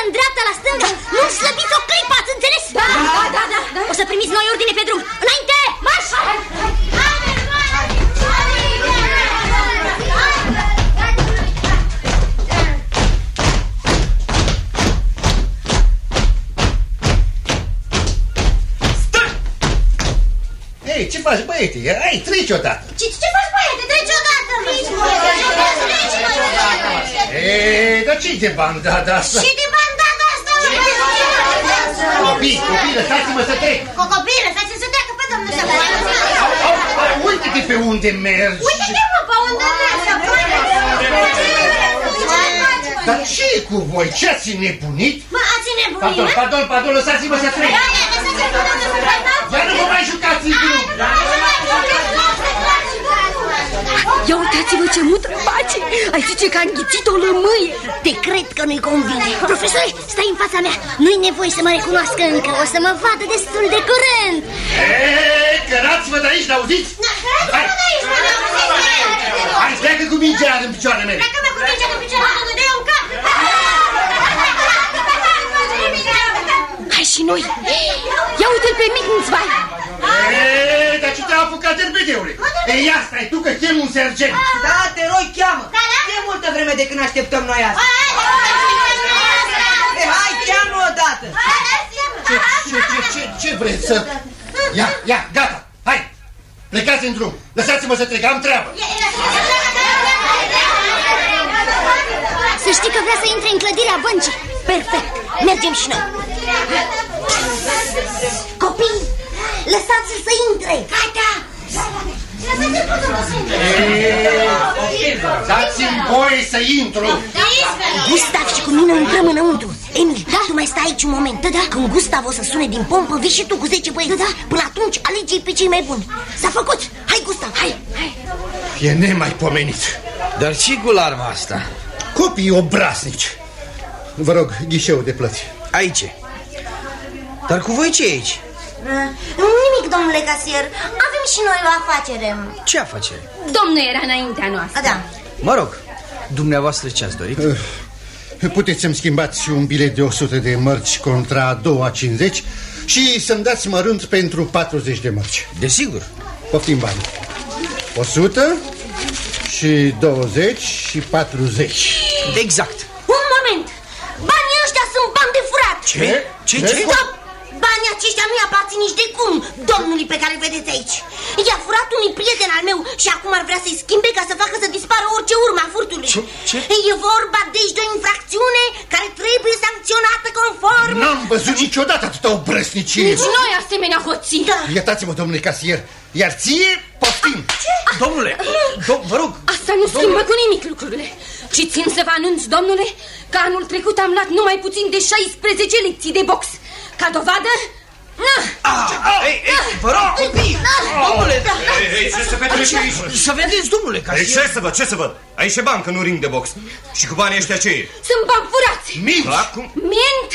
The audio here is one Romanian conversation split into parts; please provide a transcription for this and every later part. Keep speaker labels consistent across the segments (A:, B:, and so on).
A: în dreapta, la stânga. Nu slăbiți o clipă, ați înțeles?
B: Da.
A: O să primiți noi ordine pe drum. Înainte, marș!
C: Ei, ce faci, băiete? Hai, treci odată.
A: Ce faci, băiete? Treci odată,
C: Ei, dar ce-i de bandada asta?
A: Și de bandada asta?
C: Copii, lăsați-mă să trec.
A: Copii, lăsați-mă să treacă pe domnul să facă.
C: Uite-te pe unde mergi.
A: Uite-te, mă, pe unde mergi.
C: Dar ce-i cu voi? Ce ați nebunit?
A: Mă, ați nebunit, mă?
C: Pardon, lăsați-mă să trec. Iar nu vă mai jucați în drum.
B: Ia uitați-vă ce mută pace. Ai zice că a înghițit o lămâie.
A: Te cred că nu-i convine. Profesore, stai în fața mea. Nu-i nevoie să mă recunoască încă. O să mă vadă destul de curând.
C: Cărați-vă de aici, n-auziți? Hai, pleacă cu mingea în picioarele mele.
A: Pleacă-mă cu mingea în picioarele mele. De-i un cap.
B: Hai și noi. Ia uite-l pe mic, nu-ți vai.
C: Dar ce te-a apucat derbedeule? Ei, ia stai tu că chem un sergent.
D: Da, te rog, cheamă. E multă vreme de când așteptăm noi asta. Hai, cheamă odată.
C: Ce vreți să... Ia, gata, hai. Plecați în drum. Lăsați-mă să trec, am treabă.
A: Să știi că vrea să intre în clădirea băncii. Perfect, mergem și noi. Copii, lăsați-l să intre. Gata.
C: Dați-mi voie să intru.
A: Gustav și cu mine intrăm înăuntru. Emil, tu mai stai aici un moment. Da. Când Gustav o să sune din pompă, vii și tu cu 10 băieți. Da. Până atunci alege-i pe cei mai buni. S-a făcut. Hai, Gustav, hai.
C: E nemaipomenit.
E: Dar ce cu larma asta?
C: Copii obraznici. Vă rog, ghișeul de plăți.
E: Aici. Dar cu voi ce e aici?
A: Nimic, domnule casier. Avem și noi o afacere.
E: Ce afacere?
B: Domnul era înaintea noastră.
A: Da.
E: Mă rog, dumneavoastră ce ați dorit?
C: Puteți să-mi schimbați un bilet de 100 de mărci contra a doua 50 și să-mi dați mărunt pentru 40 de mărci.
E: Desigur.
C: Poftim bani. 100 și 20 și 40.
E: Exact.
A: Un moment. Banii ăștia sunt bani de furat.
E: Ce?
A: Stop! Banii aceștia nu-i aparțin nici de cum domnului pe care îl vedeți aici. I-a furat unui prieten al meu și acum ar vrea să-i schimbe ca să facă să dispară orice urmă a furtului.
E: Ce?
A: E vorba deci de o infracțiune care trebuie sancționată conform.
C: N-am văzut niciodată atâta obrăsnicie.
B: Nici noi asemenea hoții.
A: Da.
C: Iertați-mă, domnule casier. Iar ție, poftim.
E: Domnule, vă rog.
B: Asta nu schimbă cu nimic lucrurile. Și țin să vă anunț, domnule, că anul trecut am luat numai puțin de 16 lecții de box. Ca dovadă...
E: Vă rog, copii! Domnule!
F: Ce se petrece aici?
E: Să vedeți, domnule, ca
F: și... Ce să văd? Aici e bancă, nu ring de box. Și cu banii ăștia ce e?
B: Sunt bani furați.
C: Minți!
B: Mint!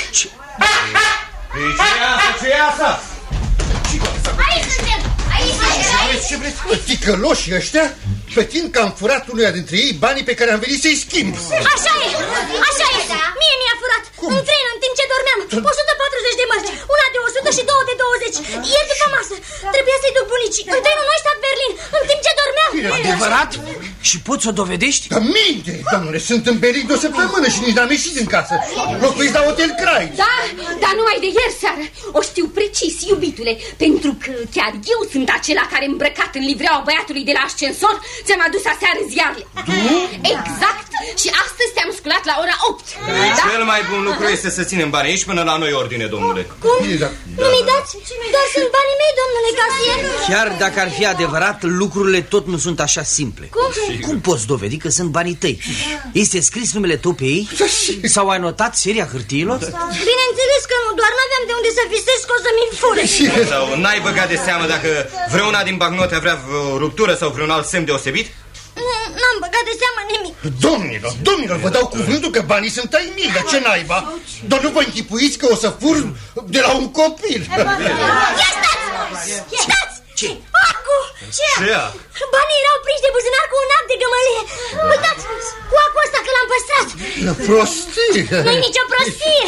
F: Ce e asta?
A: Aici suntem!
C: Ce vreți? Ticăloșii ăștia plătind că am furat unuia dintre ei banii pe care am venit să-i schimb.
A: Așa e! Mie mi-a furat. În trenă, în timp ce dormeam. 140 de mărci, una de 100 și două de 20. Ieri după masă trebuia să-i duc bunicii în trenul Neustadt-Berlin, în timp ce dormeam.
E: Adevărat? Și poți să o dovedești?
C: Dar minte, domnule, sunt în Berlin de o săptămână și nici n-am ieșit din casă. Locuiți la Hotel Kreis.
B: Da, dar numai de ieri seară. O știu precis, iubitule, pentru că chiar eu sunt acela care, îmbrăcat în livreaua băiatului de la ascensor, ți-am adus aseară ziarele. Exact. Și astăzi te-am sculat la ora 8.
F: Cel mai bun lucru este să ținem banii aici până la noi ordine, domnule.
A: Cum? Nu mi dați? Doar sunt banii mei, domnule casier.
E: Chiar dacă ar fi adevărat, lucrurile tot nu sunt așa simple. Cum poți dovedi că sunt banii tăi? Este scris numele tău pe ei? Sau ai notat seria hârtiilor?
A: Bineînțeles că nu, doar n-aveam de unde să visez că o să mi-l fure.
F: Sau n-ai băgat de seamă dacă vreuna din bagnote avea o ruptură sau vreun alt semn deosebit?
A: N-am băgat de seamă nimic.
C: Domnilor, vă dau cuvântul că banii sunt ai mei, dar ce naiba? Dar nu vă închipuiți că o să fur de la un copil.
A: Ia stați!
E: Ce?
A: Acu!
F: Ce?
A: Banii erau prinși de buzunar cu un act de gămălie. Uitați, cu acul ăsta că l-am păstrat.
C: Prostie!
A: Nu-i nicio prostie.